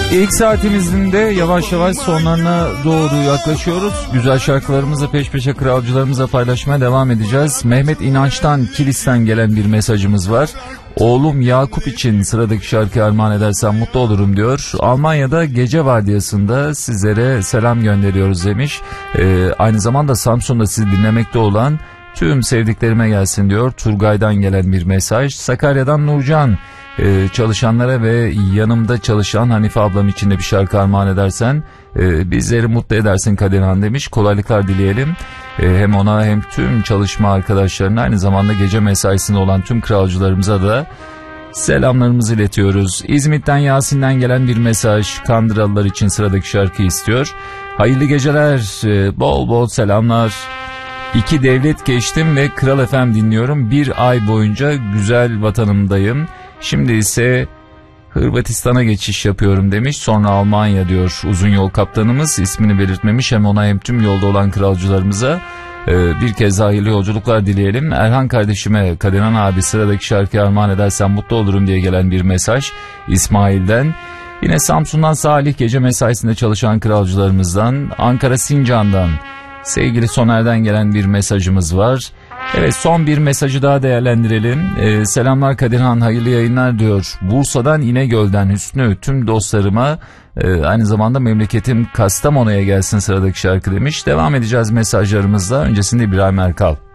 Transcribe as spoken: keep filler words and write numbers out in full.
İlk saatimizin de yavaş yavaş sonlarına doğru yaklaşıyoruz. Güzel şarkılarımızı peş peşe kralcılarımıza paylaşmaya devam edeceğiz. Mehmet İnanç'tan, Kilis'ten gelen bir mesajımız var. Oğlum Yakup için sıradaki şarkıyı armağan edersen mutlu olurum diyor. Almanya'da gece vardiyasında sizlere selam gönderiyoruz demiş. Ee, aynı zamanda Samsun'da sizi dinlemekte olan tüm sevdiklerime gelsin diyor. Turgay'dan gelen bir mesaj. Sakarya'dan Nurcan. Ee, çalışanlara ve yanımda çalışan Hanife ablam için de bir şarkı armağan edersen e, bizleri mutlu edersin Kadirhan demiş. Kolaylıklar dileyelim e, hem ona hem tüm çalışma arkadaşlarına, aynı zamanda gece mesaisinde olan tüm kralcılarımıza da selamlarımızı iletiyoruz. İzmit'ten Yasin'den gelen bir mesaj. Kandıralılar için sıradaki şarkıyı istiyor. Hayırlı geceler, e, bol bol selamlar. İki devlet geçtim ve Kral F M dinliyorum. Bir ay boyunca güzel vatanımdayım. Şimdi ise Hırvatistan'a geçiş yapıyorum demiş. Sonra Almanya diyor uzun yol kaptanımız. İsmini belirtmemiş, hem ona hem tüm yolda olan kralcılarımıza ee, bir kez daha hayırlı yolculuklar dileyelim. Erhan kardeşime, Kadirhan abi sıradaki şarkıyı armağan edersen mutlu olurum diye gelen bir mesaj İsmail'den. Yine Samsun'dan Salih, gece mesaisinde çalışan kralcılarımızdan. Ankara Sincan'dan sevgili Soner'den gelen bir mesajımız var. Evet, son bir mesajı daha değerlendirelim. Ee, selamlar Kadirhan, hayırlı yayınlar diyor. Bursa'dan İnegöl'den Hüsnü, tüm dostlarıma e, aynı zamanda memleketim Kastamonu'ya gelsin sıradaki şarkı demiş. Devam edeceğiz mesajlarımızla. Öncesinde İbrahim Erkal.